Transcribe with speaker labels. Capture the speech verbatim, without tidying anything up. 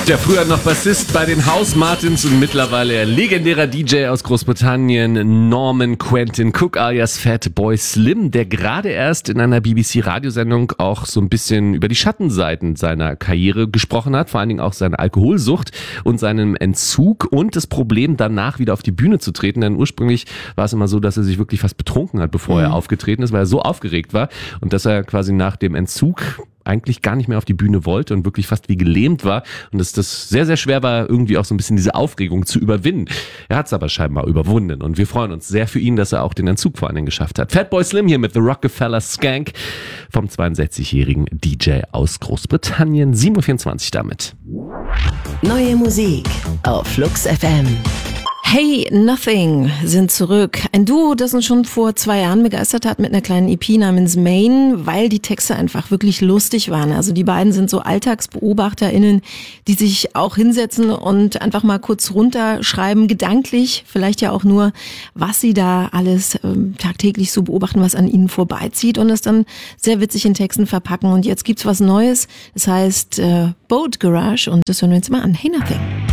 Speaker 1: Der früher noch Bassist bei den House Martins und mittlerweile legendärer D J aus Großbritannien, Norman Quentin Cook alias Fatboy Slim, der gerade erst in einer B B C-Radiosendung auch so ein bisschen über die Schattenseiten seiner Karriere gesprochen hat, vor allen Dingen auch seine Alkoholsucht und seinen Entzug und das Problem, danach wieder auf die Bühne zu treten, denn ursprünglich war es immer so, dass er sich wirklich fast betrunken hat, bevor mhm. er aufgetreten ist, weil er so aufgeregt war und dass er quasi nach dem Entzug eigentlich gar nicht mehr auf die Bühne wollte und wirklich fast wie gelähmt war und dass das sehr, sehr schwer war, irgendwie auch so ein bisschen diese Aufregung zu überwinden. Er hat es aber scheinbar überwunden und wir freuen uns sehr für ihn, dass er auch den Entzug vor allen Dingen geschafft hat. Fatboy Slim hier mit The Rockefeller Skank vom zweiundsechzigjährigen D J aus Großbritannien. sieben Uhr vierundzwanzig damit.
Speaker 2: Neue Musik auf Flux F M.
Speaker 3: Hey Nothing sind zurück. Ein Duo, das uns schon vor zwei Jahren begeistert hat mit einer kleinen E P namens Main, weil die Texte einfach wirklich lustig waren. Also die beiden sind so AlltagsbeobachterInnen, die sich auch hinsetzen und einfach mal kurz runterschreiben, gedanklich, vielleicht ja auch nur, was sie da alles ähm, tagtäglich so beobachten, was an ihnen vorbeizieht und es dann sehr witzig in Texten verpacken. Und jetzt gibt's was Neues, das heißt äh, Boat Garage und das hören wir uns mal an. Hey Nothing.